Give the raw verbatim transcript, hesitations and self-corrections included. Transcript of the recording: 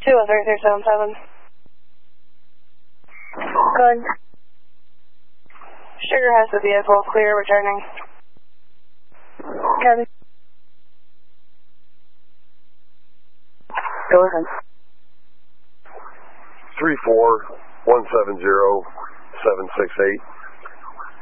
two oh three three seven seven. Good. Sugar has the vehicle clear, returning. Copy. Go ahead. Three four one seven zero seven six eight.